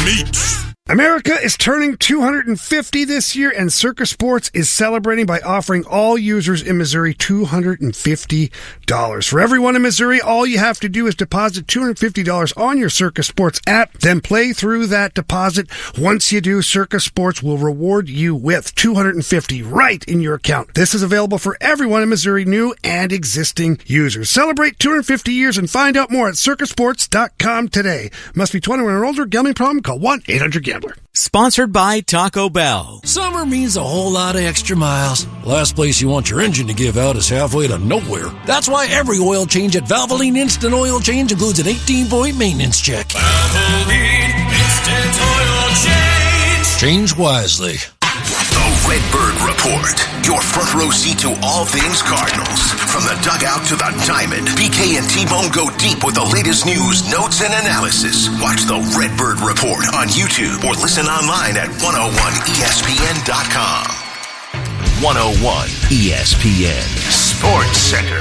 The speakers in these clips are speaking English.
meat. America is turning 250 this year, and Circa Sports is celebrating by offering all users in Missouri $250. For everyone in Missouri, all you have to do is deposit $250 on your Circa Sports app, then play through that deposit. Once you do, Circa Sports will reward you with $250 right in your account. This is available for everyone in Missouri, new and existing users. Celebrate 250 years and find out more at circasports.com today. Must be 21 or older. Gambling problem? Call 1-800-GAMBLER. Sponsored by Taco Bell. Summer means a whole lot of extra miles. Last place you want your engine to give out is halfway to nowhere. That's why every oil change at Valvoline Instant Oil Change includes an 18-point maintenance check. Valvoline Instant Oil Change. Change wisely. The Redbird Report. Your front row seat to all things Cardinals. From the dugout to the diamond, BK and T-Bone go deep with the latest news, notes, and analysis. Watch the Redbird Report on YouTube or listen online at 101ESPN.com. 101 ESPN Sports Center.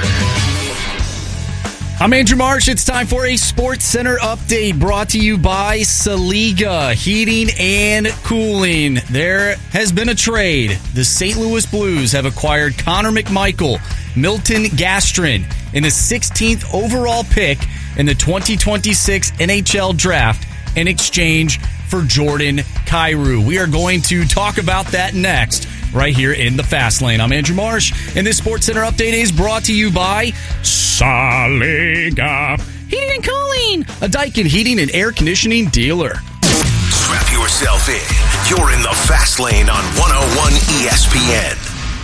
I'm Andrew Marsh. It's time for a Sports Center update brought to you by Saliga Heating and Cooling. There has been a trade. The St. Louis Blues have acquired Connor McMichael, Milton Gastrin, in the 16th overall pick in the 2026 NHL Draft in exchange for Jordan Kyrou. We are going to talk about that next, right here in the Fast Lane. I'm Andrew Marsh, and this Sports Center update is brought to you by Saliga Heating and Cooling, a Daikin heating and air conditioning dealer. Strap yourself in. You're in the Fast Lane on 101 ESPN.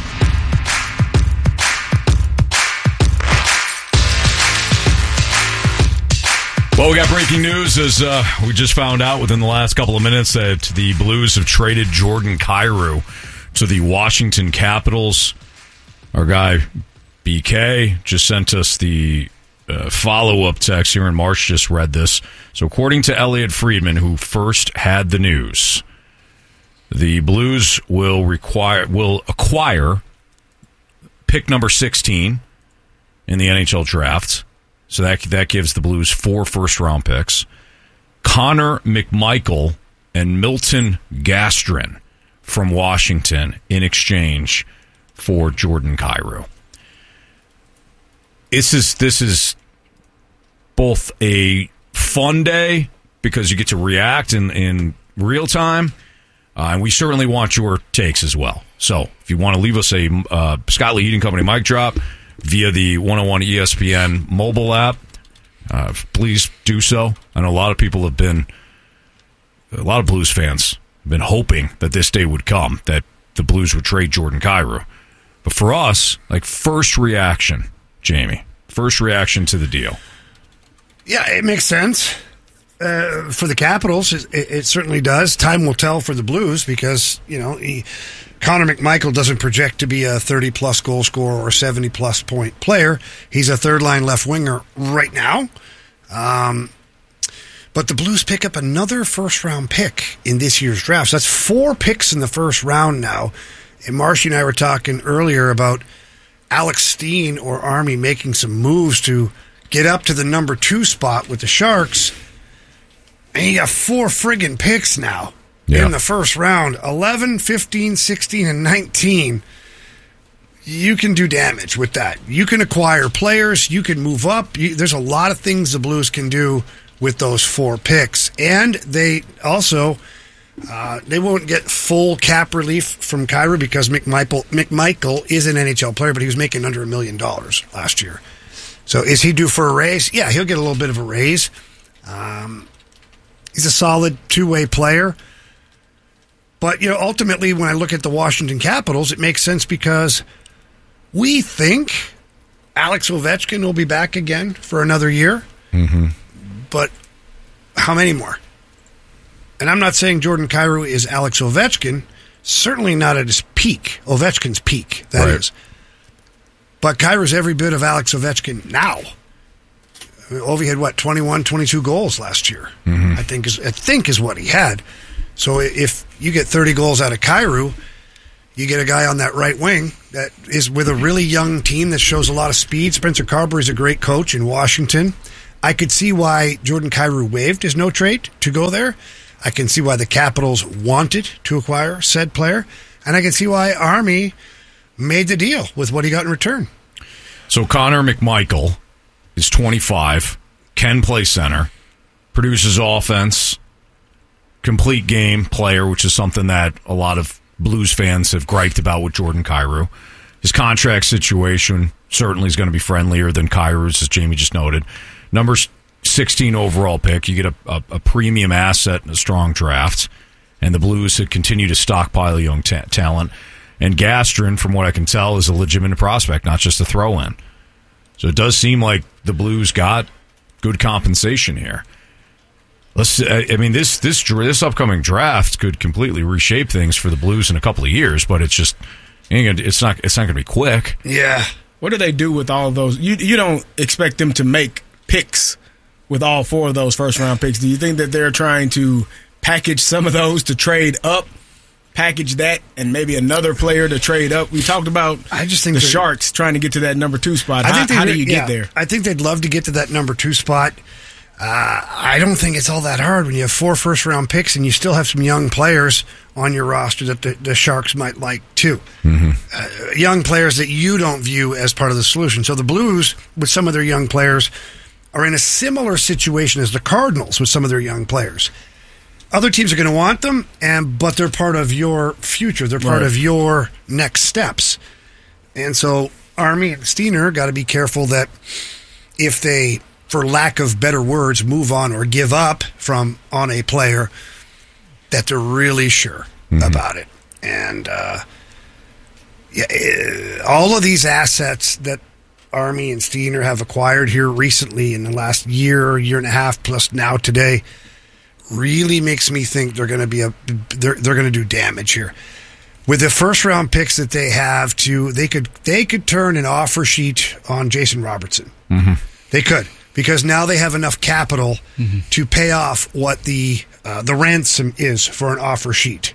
Well, we got breaking news as we just found out within the last couple of minutes that the Blues have traded Jordan Kyrou to the Washington Capitals. Our guy BK just sent us the follow-up text here, and Marsh just read this. So according to Elliot Friedman, who first had the news, the Blues will acquire pick number 16 in the NHL draft. So that gives the Blues 4 first-round picks. Connor McMichael and Milton Gastrin from Washington in exchange for Jordan Kyrou. This is both a fun day because you get to react in real time, and we certainly want your takes as well. So if you want to leave us a Scott Lee Heating Company mic drop via the 101 ESPN mobile app, please do so. I know a lot of Blues fans have been hoping that this day would come, that the Blues would trade Jordan Kyrou. But for us, first reaction, Jamie, first reaction to the deal. Yeah, it makes sense. For the Capitals, it certainly does. Time will tell for the Blues because, Connor McMichael doesn't project to be a 30-plus goal scorer or 70-plus point player. He's a third-line left winger right now. But the Blues pick up another first-round pick in this year's draft. So that's 4 picks in the first round now. And Marshy and I were talking earlier about Alex Steen or Army making some moves to get up to the number 2 spot with the Sharks. And you got 4 friggin' picks now. Yeah. In the first round, 11, 15, 16, and 19. You can do damage with that. You can acquire players. You can move up. There's a lot of things the Blues can do with those 4 picks. And they also, they won't get full cap relief from Kyrou because McMichael is an NHL player, but he was making under $1 million last year. So is he due for a raise? Yeah, he'll get a little bit of a raise. He's a solid two-way player. But, ultimately, when I look at the Washington Capitals, it makes sense because we think Alex Ovechkin will be back again for another year. Mm-hmm. But how many more? And I'm not saying Jordan Kyrou is Alex Ovechkin. Certainly not at his peak. Ovechkin's peak, that is. But Kyrou's every bit of Alex Ovechkin now. Ovi had, 21, 22 goals last year, mm-hmm. I think is what he had. So if you get 30 goals out of Kyrou, you get a guy on that right wing that is with a really young team that shows a lot of speed. Spencer Carberry is a great coach in Washington. I could see why Jordan Kyrou waived his no trade to go there. I can see why the Capitals wanted to acquire said player, and I can see why Army made the deal with what he got in return. So Connor McMichael is 25, can play center, produces offense, complete game player, which is something that a lot of Blues fans have griped about with Jordan Kyrou. His contract situation certainly is going to be friendlier than Kyrou's, as Jamie just noted. Number 16 overall pick. You get a premium asset in a strong draft, and the Blues have continued to stockpile young talent. And Gastrin, from what I can tell, is a legitimate prospect, not just a throw-in. So it does seem like the Blues got good compensation here. This upcoming draft could completely reshape things for the Blues in a couple of years, but it's not going to be quick. Yeah. What do they do with all of those? You don't expect them to make picks with all 4 of those first-round picks. Do you think that they're trying to package some of those to trade up, package that, and maybe another player to trade up? We talked about the Sharks trying to get to that number 2 spot. How do you get there? I think they'd love to get to that number 2 spot. I don't think it's all that hard when you have 4 first-round picks and you still have some young players on your roster that the Sharks might like too. Mm-hmm. Young players that you don't view as part of the solution. So the Blues, with some of their young players, are in a similar situation as the Cardinals with some of their young players. Other teams are going to want them, but they're part of your future. They're part of your next steps. And so Army and Steiner got to be careful that if they, for lack of better words, move on or give up on a player, that they're really sure about it. And all of these assets that Army and Steiner have acquired here recently in the last year and a half, plus now today, really makes me think they're going to they're going to do damage here. With the first round picks that they have, they could turn an offer sheet on Jason Robertson. Mm-hmm. They could, because now they have enough capital to pay off what the ransom is for an offer sheet.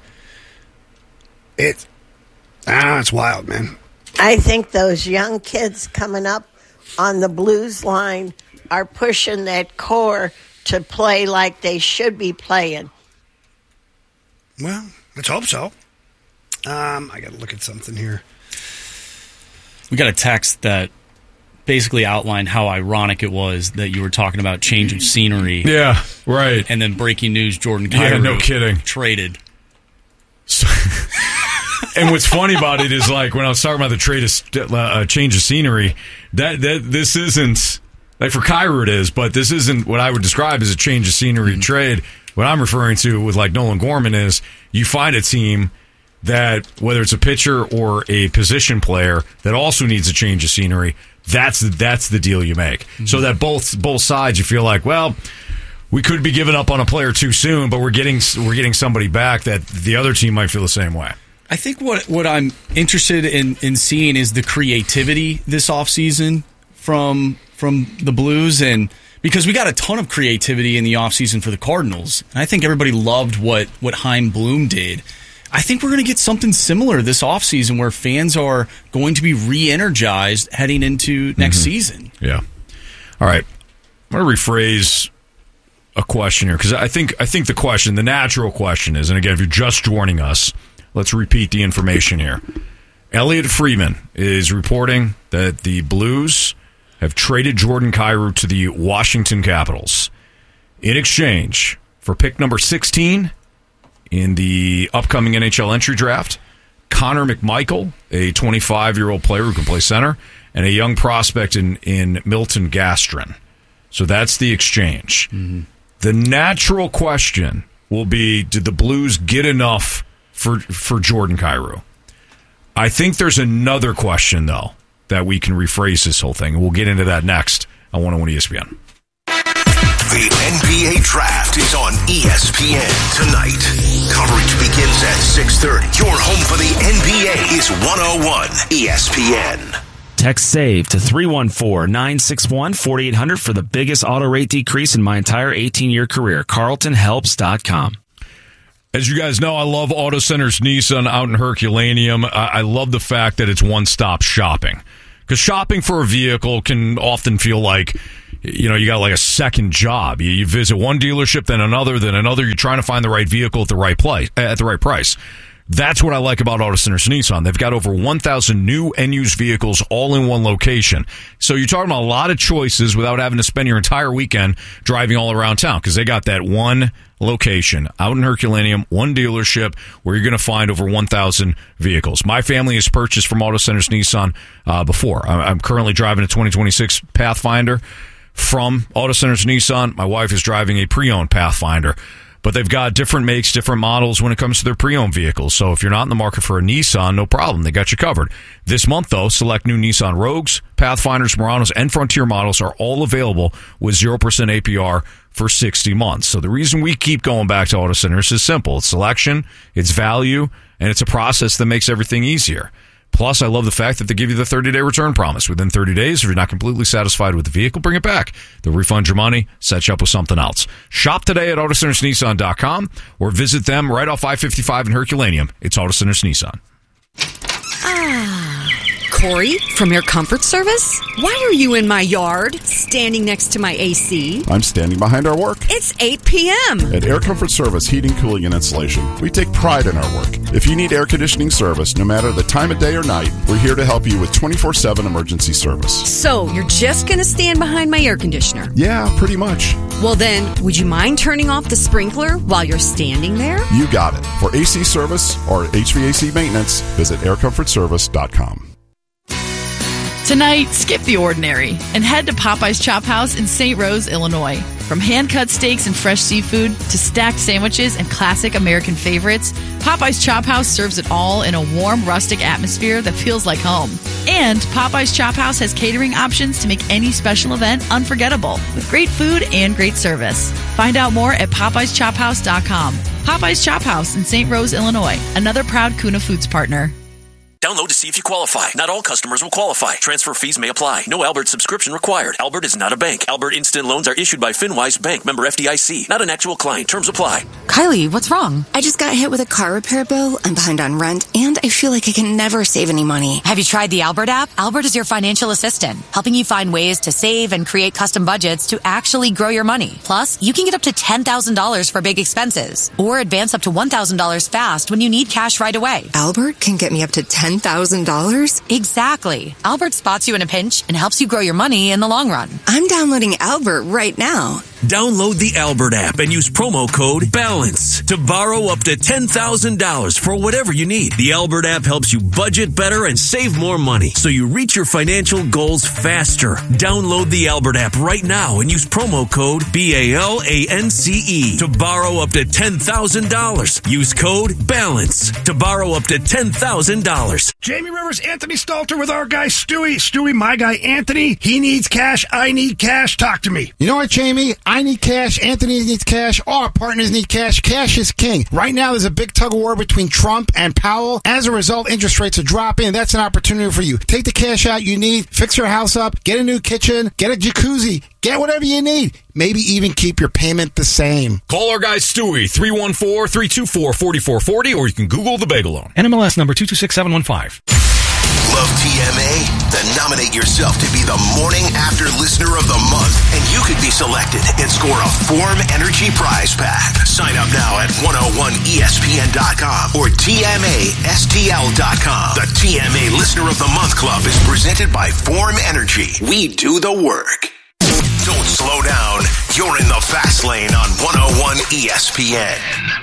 It's wild, man. I think those young kids coming up on the Blues line are pushing that core to play like they should be playing. Well, let's hope so. I got to look at something here. We got a text that basically outlined how ironic it was that you were talking about change of scenery. Yeah, right. And then breaking news, Jordan Kyrou. Yeah, no kidding. Traded. So, and what's funny about it is, like, when I was talking about the change of scenery, that this isn't, like, for Kyrou it is, but this isn't what I would describe as a change of scenery trade. What I'm referring to with, like, Nolan Gorman is you find a team that, whether it's a pitcher or a position player that also needs a change of scenery, that's the deal you make. Mm-hmm. So that both sides, you feel like, well, we could be giving up on a player too soon, but we're getting somebody back that the other team might feel the same way. I think what I'm interested in seeing is the creativity this offseason from the Blues, and because we got a ton of creativity in the offseason for the Cardinals, and I think everybody loved what Chaim Bloom did. I think we're going to get something similar this offseason where fans are going to be re-energized heading into next season. Yeah. All right. I'm going to rephrase a question here, because I think the natural question is, and again, if you're just joining us, let's repeat the information here. Elliot Friedman is reporting that the Blues have traded Jordan Kyrou to the Washington Capitals in exchange for pick number 16 in the upcoming NHL entry draft, Connor McMichael, a 25-year-old player who can play center, and a young prospect in Milton Gastrin. So that's the exchange. Mm-hmm. The natural question will be, did the Blues get enough for Jordan Kyrou? I think there's another question, though, that we can rephrase this whole thing, and we'll get into that next on 101 ESPN. The NBA Draft is on ESPN tonight. Coverage begins at 6:30. Your home for the NBA is 101 ESPN. Text SAVE to 314-961-4800 for the biggest auto rate decrease in my entire 18-year career. CarltonHelps.com. As you guys know, I love Auto Centers Nissan out in Herculaneum. I love the fact that it's one-stop shopping. Because shopping for a vehicle can often feel like you got like a second job. You visit one dealership, then another. You're trying to find the right vehicle at the right price. That's what I like about Auto Centers Nissan. They've got over 1,000 new and used vehicles all in one location. So you're talking about a lot of choices without having to spend your entire weekend driving all around town, because they got that one location out in Herculaneum, one dealership where you're going to find over 1,000 vehicles. My family has purchased from Auto Centers Nissan before. I'm currently driving a 2026 Pathfinder from Auto Centers Nissan. My wife is driving a pre-owned Pathfinder. But they've got different makes, different models when it comes to their pre-owned vehicles. So if you're not in the market for a Nissan, no problem. They got you covered. This month, though, select new Nissan Rogues, Pathfinders, Muranos, and Frontier models are all available with 0% APR for 60 months. So the reason we keep going back to Auto Centers is simple. It's selection, it's value, and it's a process that makes everything easier. Plus, I love the fact that they give you the 30-day return promise. Within 30 days, if you're not completely satisfied with the vehicle, bring it back. They'll refund your money, set you up with something else. Shop today at AutoCentersNissan.com or visit them right off I-55 in Herculaneum. It's Auto Centers Nissan. Corey, from your comfort service? Why are you in my yard, standing next to my AC? I'm standing behind our work. It's 8 p.m. At Air Comfort Service Heating, Cooling, and Insulation, we take pride in our work. If you need air conditioning service, no matter the time of day or night, we're here to help you with 24/7 emergency service. So, you're just going to stand behind my air conditioner? Yeah, pretty much. Well then, would you mind turning off the sprinkler while you're standing there? You got it. For AC service or HVAC maintenance, visit aircomfortservice.com. Tonight, skip the ordinary and head to Popeye's Chop House in St. Rose, Illinois. From hand-cut steaks and fresh seafood to stacked sandwiches and classic American favorites, Popeye's Chop House serves it all in a warm, rustic atmosphere that feels like home. And Popeye's Chop House has catering options to make any special event unforgettable with great food and great service. Find out more at PopeyesChopHouse.com. Popeye's Chop House in St. Rose, Illinois, another proud Kuna Foods partner. Download to see if you qualify. Not all customers will qualify. Transfer fees may apply. No Albert subscription required. Albert is not a bank. Albert Instant Loans are issued by FinWise Bank, member FDIC. Not an actual client. Terms apply. Kylie, what's wrong? I just got hit with a car repair bill. I'm behind on rent, and I feel like I can never save any money. Have you tried the Albert app? Albert is your financial assistant, helping you find ways to save and create custom budgets to actually grow your money. Plus, you can get up to $10,000 for big expenses, or advance up to $1,000 fast when you need cash right away. Albert can get me up to $10,000? Exactly. Albert spots you in a pinch and helps you grow your money in the long run. I'm downloading Albert right now. Download the Albert app and use promo code BALANCE to borrow up to $10,000 for whatever you need. The Albert app helps you budget better and save more money so you reach your financial goals faster. Download the Albert app right now and use promo code BALANCE to borrow up to $10,000. Use code BALANCE to borrow up to $10,000. Jamie Rivers, Anthony Stalter with our guy Stewie. Stewie, my guy Anthony. He needs cash. I need cash. Talk to me. You know what, Jamie? I need cash. Anthony needs cash. All our partners need cash. Cash is king. Right now, there's a big tug of war between Trump and Powell. As a result, interest rates are dropping. That's an opportunity for you. Take the cash out you need. Fix your house up. Get a new kitchen. Get a jacuzzi. Get whatever you need. Maybe even keep your payment the same. Call our guy Stewie, 314-324-4440, or you can Google the Bagel Loan. NMLS number 226715. Love TMA? Then nominate yourself to be the Morning After Listener of the Month, and you could be selected and score a Form Energy prize pack. Sign up now at 101ESPN.com or TMASTL.com. The TMA Listener of the Month Club is presented by Form Energy. We do the work. Don't slow down. You're in the fast lane on 101 ESPN.